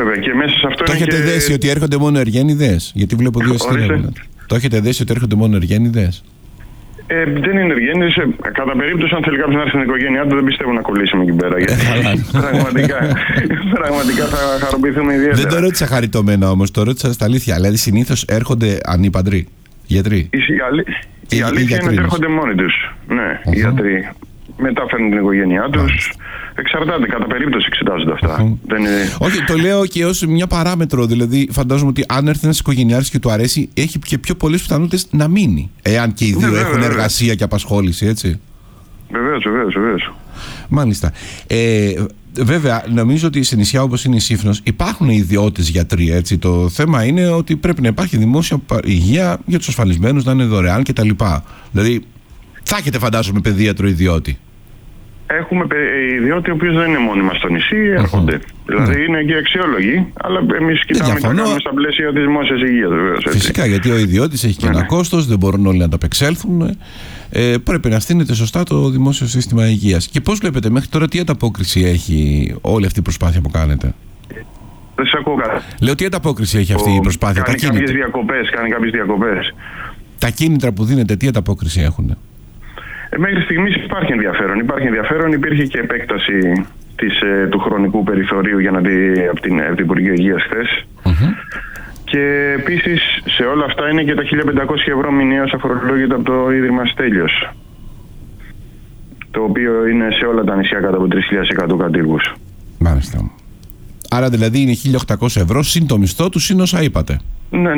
βέβαια. Και μέσα σε αυτό το έχετε δέσει ότι έρχονται μόνο εργένιδες? Γιατί βλέπω δύο εισιτήρια. Το έχετε δέσει ότι έρχονται μόνο εργένιδες? Δεν είναι εργένιδες. Κατά περίπτωση, αν θέλει κάποιος να έρθει στην οικογένειά του, δεν πιστεύω να κολλήσουμε εκεί πέρα. Γιατί πραγματικά θα χαροποιηθούμε ιδιαίτερα. Δεν το ρώτησα χαριτωμένα όμως, το ρώτησα στα αλήθεια. Δηλαδή, συνήθως έρχονται ανήπαντροι, γιατροί. Η αλήθεια είναι ότι έρχονται μόνοι τους. Ναι, οι γιατροί. Μετά φέρνουν την οικογένειά τους. Εξαρτάται, κατά περίπτωση εξετάζονται αυτά. Δεν είναι... Όχι, το λέω και ως μια παράμετρο. Δηλαδή, φαντάζομαι ότι αν έρθει ένας οικογενειάρχης και του αρέσει, έχει και πιο πολλές πιθανότητες να μείνει. Εάν και οι δύο έχουν εργασία και απασχόληση, έτσι. Βεβαίως. Μάλιστα. Βέβαια, νομίζω ότι σε νησιά όπως είναι η Σύφνος υπάρχουν ιδιώτες γιατροί. Έτσι. Το θέμα είναι ότι πρέπει να υπάρχει δημόσια υγεία για τους ασφαλισμένους, να είναι δωρεάν κτλ. Δηλαδή, θα έχετε φαντάζομαι παιδίατρο ιδιώτη. Έχουμε ιδιώτη ο οποίος δεν είναι μόνιμα στο νησί, έρχονται. Δηλαδή είναι και αξιόλογοι, αλλά εμείς κοιτάμε να κάνουμε στα πλαίσια της δημόσιας υγείας, βεβαίως. Φυσικά, γιατί ο ιδιώτης έχει και ένα κόστος, δεν μπορούν όλοι να ανταπεξέλθουν. Πρέπει να στείνεται σωστά το δημόσιο σύστημα υγείας. Και πώς βλέπετε μέχρι τώρα, τι ανταπόκριση έχει όλη αυτή η προσπάθεια που κάνετε? Δεν σε ακούω καλά. Λέω, τι ανταπόκριση έχει αυτή η προσπάθεια? Κάνει κάποιες διακοπές. Τα κίνητρα που δίνετε, τι ανταπόκριση έχουν? Μέχρι στιγμής υπάρχει ενδιαφέρον. Υπήρχε και επέκταση του χρονικού περιθωρίου για να δει από την Υπουργείο Υγείας χθες. Και επίσης σε όλα αυτά είναι και τα 1.500 ευρώ μηνιαίως αφορολόγητα από το Ίδρυμα Στέλιος, το οποίο είναι σε όλα τα νησιά κάτω από 3.100 κατοίκους. Μάλιστα. Άρα δηλαδή είναι 1.800 ευρώ συν το μισθό του, συν όσα είπατε. Ναι, 1.500, 1.800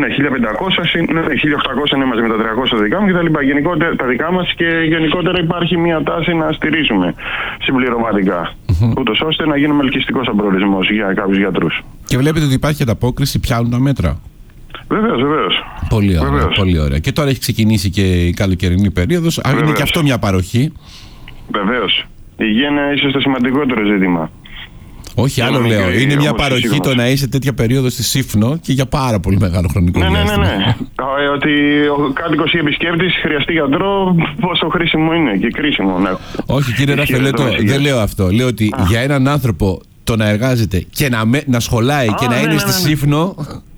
είναι μαζί με τα 300 δικά μου και τα λοιπά. Γενικότερα τα δικά μας, και γενικότερα υπάρχει μια τάση να στηρίζουμε συμπληρωματικά. Ούτως ώστε να γίνουμε ελκυστικός προορισμός για κάποιους γιατρούς. Και βλέπετε ότι υπάρχει ανταπόκριση, πιάνουν τα μέτρα. Βεβαίως. Πολύ ωραία. Και τώρα έχει ξεκινήσει και η καλοκαιρινή περίοδος. Είναι και αυτό μια παροχή. Βεβαίως. Η υγεία είναι ίσως το σημαντικότερο ζήτημα. Όχι, άλλο λέω. Είναι μια παροχή το να είσαι τέτοια περίοδο στη Σύφνο και για πάρα πολύ μεγάλο χρονικό διάστημα. Ναι. Ότι ο κάτοικος ή επισκέπτης χρειαστεί γιατρό, πόσο χρήσιμο είναι και κρίσιμο. Ναι. Όχι, κύριε Ραφελέτο, δεν λέω αυτό. Λέω ότι για έναν άνθρωπο το να εργάζεται και να σχολάει και να είναι στη Σύφνο.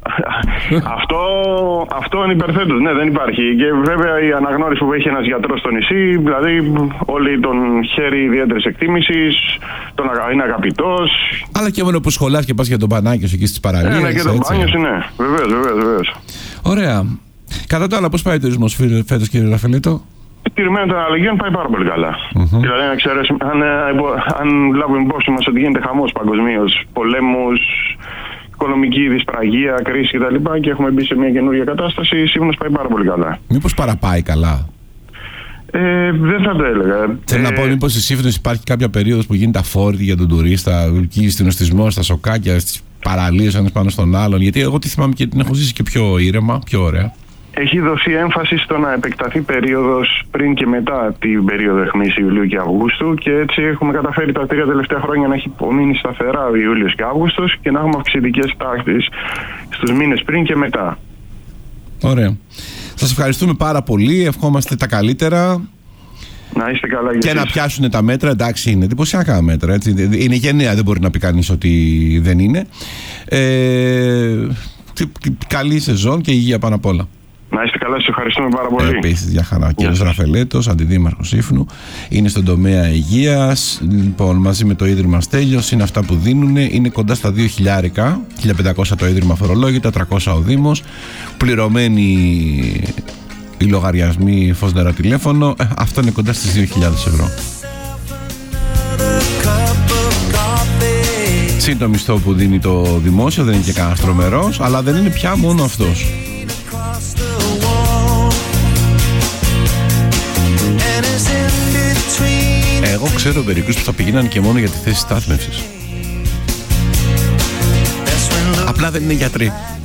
Αυτό είναι υπερθέτως. Ναι, δεν υπάρχει. Και βέβαια η αναγνώριση που έχει ένας γιατρός στο νησί, δηλαδή όλοι τον χαίρει ιδιαίτερης εκτίμησης, είναι αγαπητός. Αλλά και μόνο που σχολάς και πας για τον μπανάκι σου εκεί στις παραλίες. Ναι, και τον μπάνιο σου, ναι. Βεβαίως. Ωραία. Κατά τα άλλα, πώς πάει ο τουρισμός φέτος, κύριε Ραφελέτο? Τηρημένο των αναλογιών πάει πάρα πολύ καλά. Δηλαδή, αν λάβουμε υπόψη μας ότι γίνεται χαμός παγκοσμίως, πολέμους, οικονομική δυσπραγία, κρίση κτλ. Και έχουμε μπει σε μια καινούργια κατάσταση, η Σύφνος πάει πάρα πολύ καλά. Μήπως παραπάει καλά? Δεν θα το έλεγα. Θέλω να πω, μήπως στη Σύφνος υπάρχει κάποια περίοδος που γίνεται αφόρητη για τον τουρίστα, εκεί στην οστισμό, στα σοκάκια, στις παραλίες, ένας πάνω στον άλλον? Γιατί εγώ τη θυμάμαι και την έχω ζήσει και πιο ήρεμα, πιο ωραία. Έχει δοθεί έμφαση στο να επεκταθεί περίοδος πριν και μετά την περίοδο αιχμής Ιουλίου και Αυγούστου, και έτσι έχουμε καταφέρει τα 3 τελευταία χρόνια να έχει υπομείνει σταθερά ο Ιούλιος και Αύγουστος και να έχουμε αυξητικές τάξεις στους μήνες πριν και μετά. Ωραία. Σας ευχαριστούμε πάρα πολύ. Ευχόμαστε τα καλύτερα. Να είστε καλά και να πιάσουν τα μέτρα. Εντάξει, είναι εντυπωσιακά μέτρα. Έτσι. Είναι γενναία, δεν μπορεί να πει κανείς ότι δεν είναι. Καλή σεζόν και υγεία πάνω απ' όλα. Να είστε καλά, σας ευχαριστούμε πάρα πολύ. Επίσης, για χαρά. Κύριος Ραφελέτος, αντιδήμαρχος Σύφνου, είναι στον τομέα υγείας. Λοιπόν, μαζί με το Ίδρυμα Στέλιος, είναι αυτά που δίνουν. Είναι κοντά στα 2.000, 1.500 το Ίδρυμα φορολόγητα, 300 ο Δήμος. Πληρωμένοι οι λογαριασμοί, φως, νερό, τηλέφωνο. Αυτό είναι κοντά στις 2.000 ευρώ. Συν το μισθό που δίνει το δημόσιο, δεν είναι και κανένας τρομερός, αλλά δεν είναι πια μόνο αυτός. Εγώ ξέρω μερικούς που θα πηγαίναν και μόνο για τη θέση στάθμευσης. Απλά δεν είναι γιατροί.